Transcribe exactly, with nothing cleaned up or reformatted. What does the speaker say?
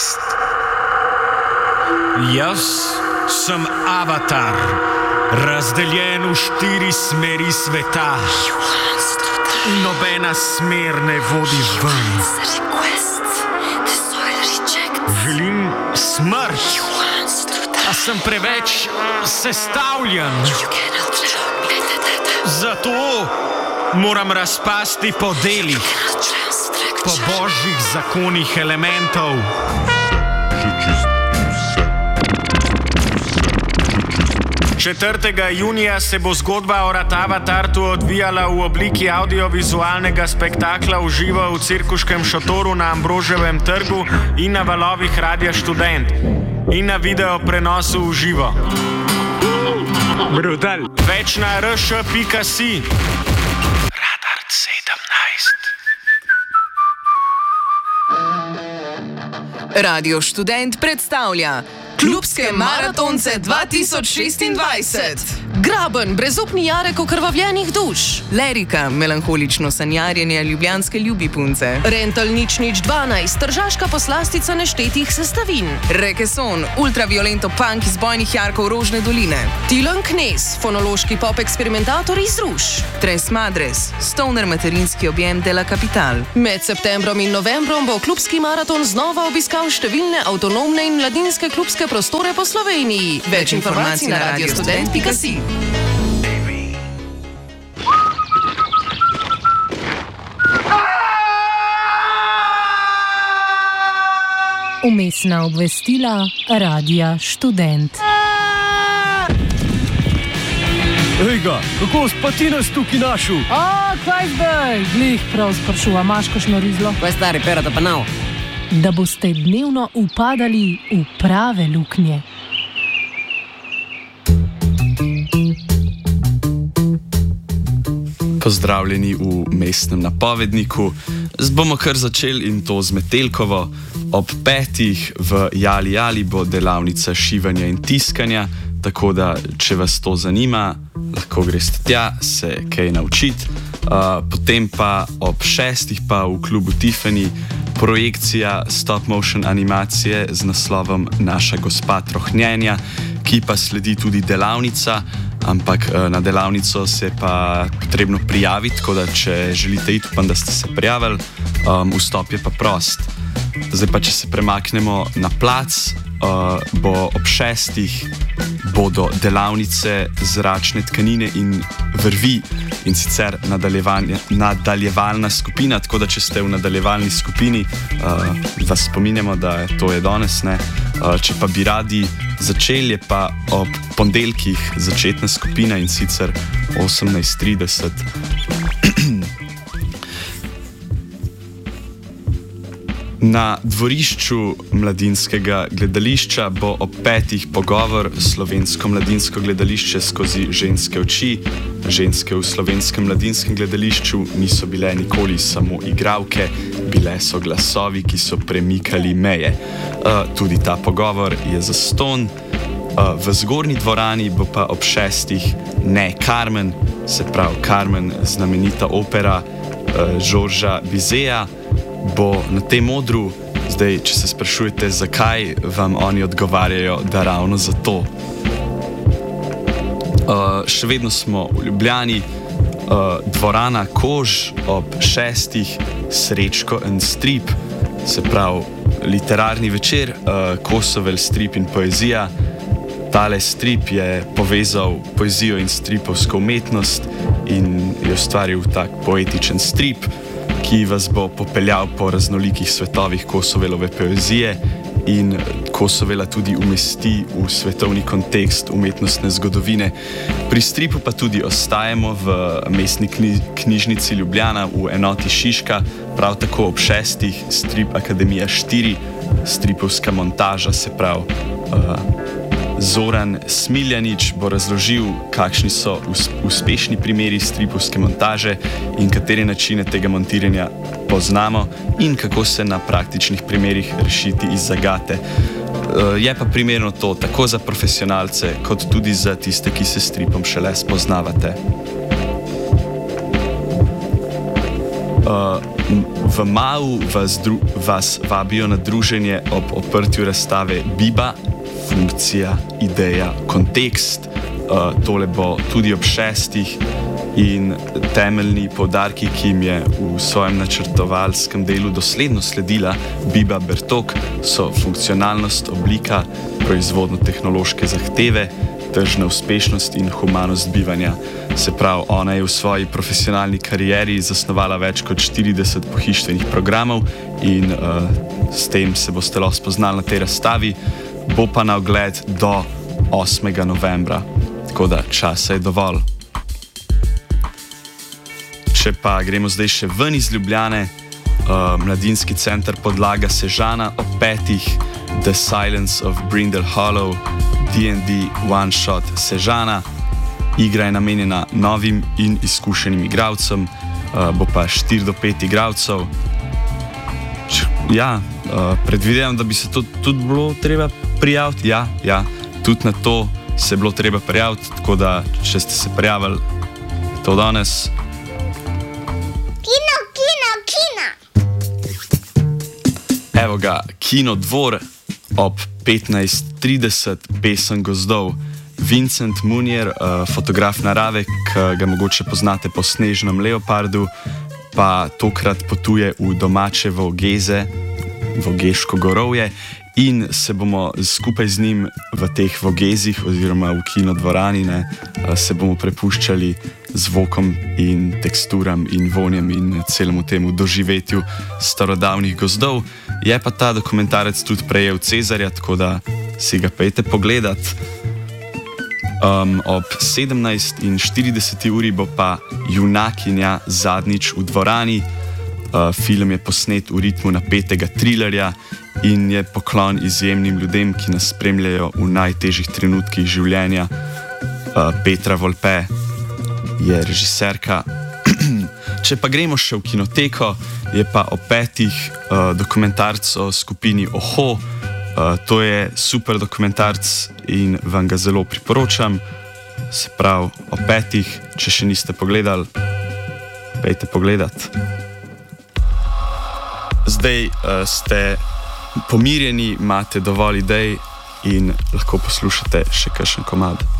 Quest. Jaz sem avatar, razdeljen v štiri smeri sveta. In nobena smer ne vodi ven. Želim smrt, a sem preveč sestavljen. Zato moram razpasti po delih, po božjih zakonih elementov. četrtega junija se bo zgodba o Ratavatartu odvijala v obliki audiovizualnega spektakla v živo v cirkuškem šotoru na Ambroževem trgu in na valovih Radia Študent in na video prenosu v živo. Brutal. Več na r š pika si. Radar sedemnajst. Radio Študent predstavlja Klubske maratonce dva tisoč šestindvajset. Graben, brezupni Jarek okrvavljenih duš. Lerika, melanholično sanjarjenje ljubljanske ljubipunce. Rental nič nič dvanajst, tržaška poslastica neštetih sestavin. Rekeson, ultraviolento punk iz bojnih jarkov Rožne doline. Tilan Knez, fonološki pop eksperimentator iz Ruš. Tres Madres, stoner materinski objem de la Capital. Med septembrom in novembrom bo klubski maraton znova obiskal številne avtonomne in mladinske klubske prostore po Sloveniji. Več informacij na radio student pika si. Umestna obvestila Radia Študent. Ejga, kako pa ti nas tukaj našel? O, kaj zdaj? Glih prav sprašuva, imaš kakšno rizlo? Kaj stari, perata pa nav? Da boste dnevno upadali v prave luknje. Pozdravljeni v mestnem napovedniku. Z bomo kar začeli in to z Metelkovo. Ob petih v Jali Jali bo delavnica šivanja in tiskanja, tako da, če vas to zanima, lahko greste tja se kaj naučiti. Uh, potem pa ob šestih pa v klubu Tiffany projekcija stop motion animacije z naslovom Naša gospa trohnjenja, ki pa sledi tudi delavnica, ampak uh, na delavnico se pa potrebno prijaviti, tako da če želite iti, upam, da ste se prijavili, um, vstop je pa prost. Zdaj pa, če se premaknemo na plac, uh, bo ob šestih bodo delavnice zračne tkanine in vrvi in sicer nadaljevalna skupina, tako da če ste v nadaljevalni skupini, uh, vas spominjamo, da to je danes, ne? Uh, če pa bi radi začeli, je pa ob ponedeljkih začetna skupina in sicer osemnajst trideset. Na dvorišču mladinskega gledališča bo ob petih pogovor Slovensko mladinsko gledališče skozi ženske oči. Ženske v Slovenskem mladinskem gledališču niso bile nikoli samo igralke, bile so glasovi, ki so premikali meje. Uh, tudi ta pogovor je zastonj. Uh, v zgornji dvorani bo pa ob šestih Ne Carmen, se pravi Carmen, znamenita opera uh, Žorža Bizeja, bo na tem odru. Zdaj, če se sprašujete, zakaj, vam oni odgovarjajo, da ravno zato. Uh, še vedno smo v Ljubljani, uh, dvorana Kož ob šestih, Srečko and Strip, se pravi literarni večer, uh, Kosovel strip in poezija. Tale strip je povezal poezijo in stripovsko umetnost in je ustvaril tak poetičen strip, ki vas bo popeljal po raznolikih svetovih Kosovelove poezije in Kosovela tudi umesti v svetovni kontekst umetnostne zgodovine. Pri stripu pa tudi ostajamo v mestni knjižnici Ljubljana v enoti Šiška, prav tako ob šestih Strip Akademija štiri, stripovska montaža, se pravi uh, Zoran Smiljanič bo razložil, kakšni so uspešni primeri stripovske montaže in katere načine tega montiranja poznamo in kako se na praktičnih primerih rešiti iz zagate. Je pa primerno to tako za profesionalce, kot tudi za tiste, ki se stripom šele spoznavate. v Mau vas, dru, vas vabijo na druženje ob odprtju razstave Biba, funkcija, ideja, kontekst. Uh, tole bo tudi ob šestih in temeljni poudarki, ki jim je v svojem načrtovalskem delu dosledno sledila Biba Bertok, so funkcionalnost, oblika, proizvodno-tehnološke zahteve, tržna uspešnost in humanost bivanja. Se pravi, ona je v svoji profesionalni karieri zasnovala več kot štirideset pohištvenih programov in uh, s tem se boste lahko spoznali na tej razstavi, bo pa na ogled do osmega novembra, tako da časa je dovolj. Če pa gremo zdaj še ven iz Ljubljane, uh, Mladinski center Podlaga Sežana ob petih, The Silence of Brindle Hollow, D and D One Shot Sežana. Igra je namenjena novim in izkušenim igralcem, uh, bo pa štiri do pet igralcev. Ja, uh, predvidevam, da bi se to tudi bilo treba prijaviti. Ja, ja, tudi na to se je bilo treba prijaviti, tako da če ste se prijavili, to danes. Kino, kino, kino! Evo ga, Kino Dvor ob petnajst trideset, pesem Gozdov. Vincent Munier, uh, fotograf narave, ki ga mogoče poznate po Snežnem leopardu, pa tokrat potuje v domače Vogeze, Vogeško gorovje, in se bomo skupaj z njim v teh Vogezih oziroma v kinodvorani ne, se bomo prepuščali zvokom in teksturam in vonjem in celemu temu doživetju starodavnih gozdov. Je pa ta dokumentarec tudi prejel Cezarja, tako da si ga pejte pogledat. Um, ob sedemnajst in štirideset uri bo pa Junakinja zadnjič v dvorani. Uh, film je posnet v ritmu napetega trilerja in je poklon izjemnim ljudem, ki nas spremljajo v najtežjih trenutkih življenja. Uh, Petra Volpe je režiserka. Če pa gremo še v kinoteko, je pa ob petih uh, dokumentarc o skupini Oho. Uh, to je super dokumentarc in vam ga zelo priporočam. Se pravi, ob petih, če še niste pogledali, pejte pogledat. Zdaj uh, ste pomirjeni, imate dovolj idej in lahko poslušate še kakšen komad.